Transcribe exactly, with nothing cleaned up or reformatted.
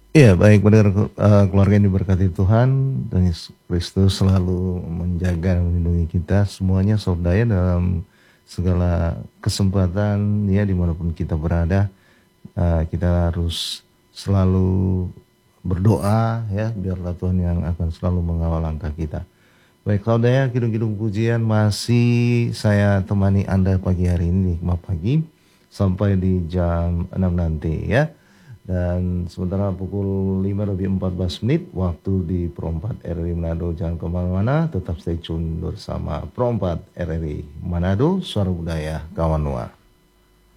Iya, baik pendengar, eee, keluarga yang diberkati Tuhan, Tuhan Yesus Kristus selalu menjaga dan melindungi kita semuanya saudara dalam segala kesempatan ya dimanapun kita berada, eee, kita harus selalu berdoa ya biarlah Tuhan yang akan selalu mengawal langkah kita. Baik saudara, kidung-kidung pujian masih saya temani Anda pagi hari ini, Hikmah Pagi, sampai di jam enam nanti ya. Dan sementara pukul lima lebih empat belas menit waktu di Pro empat R R I Manado, jangan kemana-mana, tetap stay tune bersama Pro empat R R I Manado, Suara Budaya Kawan Nuar.